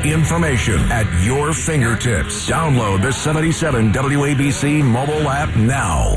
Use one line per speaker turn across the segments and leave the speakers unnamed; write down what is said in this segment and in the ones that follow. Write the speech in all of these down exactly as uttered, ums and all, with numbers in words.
information at your fingertips. Download the seventy-seven W A B C mobile app now.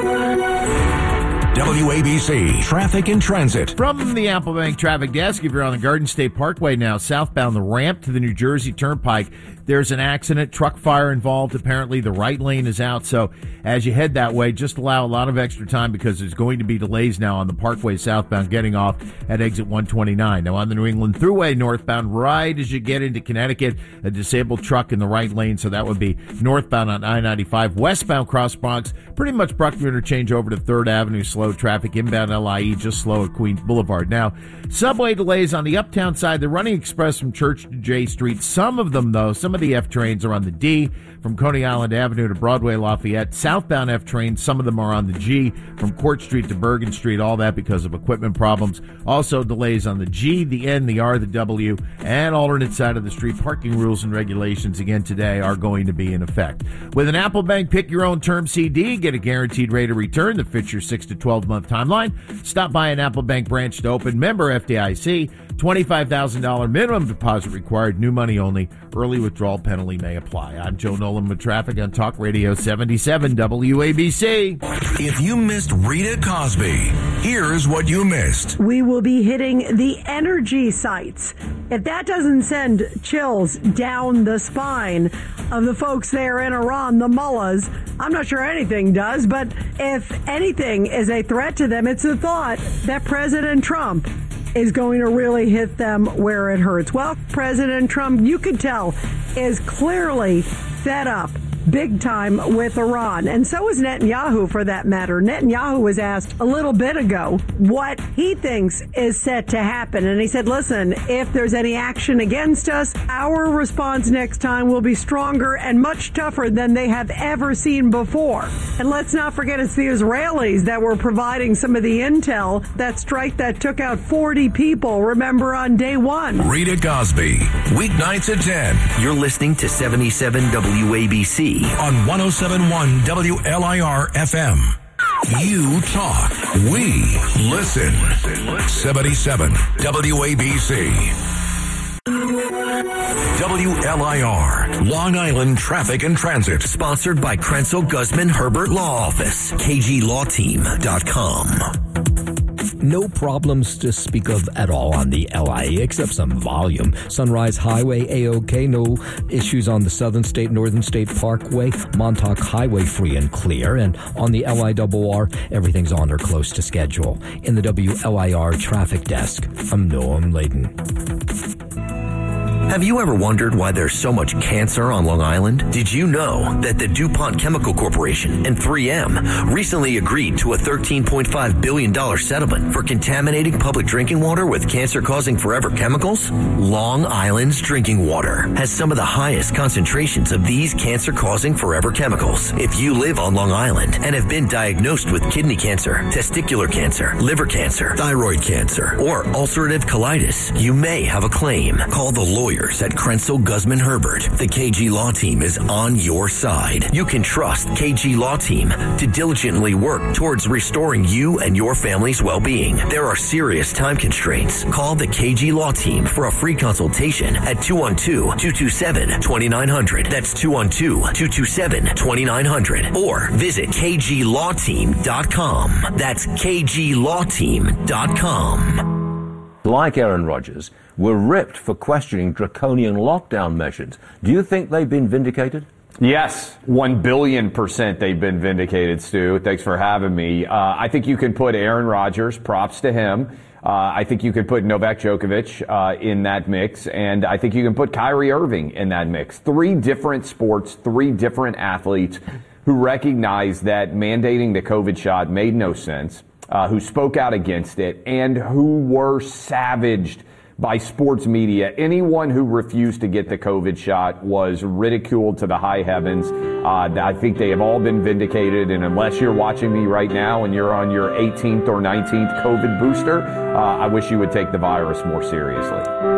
W A B C Traffic and Transit.
From the Applebank Traffic Desk, if you're on the Garden State Parkway now, southbound the ramp to the New Jersey Turnpike, there's an accident, truck fire involved. Apparently the right lane is out, so as you head that way, just allow a lot of extra time because there's going to be delays now on the Parkway southbound getting off at exit one twenty-nine. Now on the New England Thruway northbound, right as you get into Connecticut, a disabled truck in the right lane, so that would be northbound on I ninety-five. Westbound cross Bronx, pretty much Bruckner interchange over to third Avenue, slow traffic. Inbound L I E, just slow at Queens Boulevard. Now, subway delays on the uptown side. They're running express from Church to J Street. Some of them, though, some of the F trains are on the D from Coney Island Avenue to Broadway Lafayette. Southbound F trains, some of them are on the G from Court Street to Bergen Street, all that because of equipment problems. Also delays on the G, the N, the R, the W, and alternate side of the street. Parking rules and regulations, again, today are going to be in effect. With an Applebank Pick Your Own Term C D, get a guaranteed rate of return that fits your six to twelve month timeline. Stop by an Applebank branch to open. Member F D I C. twenty-five thousand dollars minimum deposit required. New money only. Early withdrawal penalty may apply. I'm Joe Nolan with traffic on Talk Radio seventy-seven W A B C.
If you missed Rita Cosby, here's what you missed.
We will be hitting the energy sites. If that doesn't send chills down the spine of the folks there in Iran, the mullahs, I'm not sure anything does, but if anything is a threat to them, it's the thought that President Trump is going to really hit them where it hurts. Well, President Trump, you could tell, is clearly fed up big time with Iran. And so is Netanyahu, for that matter. Netanyahu was asked a little bit ago what he thinks is set to happen. And he said, listen, if there's any action against us, our response next time will be stronger and much tougher than they have ever seen before. And let's not forget, it's the Israelis that were providing some of the intel, that strike that took out forty people, remember, on day one.
Rita Cosby, weeknights at ten.
You're listening to seventy-seven W A B C.
On one oh seven point one W L I R F M. You talk, we listen. seventy-seven W A B C. W L I R, Long Island Traffic and Transit.
Sponsored by Krenzel Guzman Herbert Law Office. K G Law Team dot com.
No problems to speak of at all on the L I E except some volume. Sunrise Highway, A-OK. No issues on the Southern State, Northern State Parkway. Montauk Highway, free and clear. And on the L I R R, everything's on or close to schedule. In the W L I R Traffic Desk, I'm Noam Layden.
Have you ever wondered why there's so much cancer on Long Island? Did you know that the DuPont Chemical Corporation and three M recently agreed to a thirteen point five billion dollars settlement for contaminating public drinking water with cancer-causing forever chemicals? Long Island's drinking water has some of the highest concentrations of these cancer-causing forever chemicals. If you live on Long Island and have been diagnosed with kidney cancer, testicular cancer, liver cancer, thyroid cancer, or ulcerative colitis, you may have a claim. Call the lawyer at Krenzel Guzman Herbert. The K G Law Team is on your side. You can trust K G Law Team to diligently work towards restoring you and your family's well-being. There are serious time constraints. Call the K G Law Team for a free consultation at two one two, two two seven, two nine zero zero. That's two one two, two two seven, two nine zero zero. Or visit K G Law Team dot com. That's K G Law Team dot com.
Like Aaron Rodgers, were ripped for questioning draconian lockdown measures. Do you think they've been vindicated?
Yes, one billion percent they've been vindicated, Stu. Thanks for having me. Uh, I think you can put Aaron Rodgers, props to him. Uh, I think you could put Novak Djokovic uh, in that mix, and I think you can put Kyrie Irving in that mix. Three different sports, three different athletes who recognized that mandating the COVID shot made no sense, uh, who spoke out against it, and who were savaged by sports media. Anyone who refused to get the COVID shot was ridiculed to the high heavens. Uh, I think they have all been vindicated, and unless you're watching me right now and you're on your eighteenth or nineteenth COVID booster, uh, I wish you would take the virus more seriously.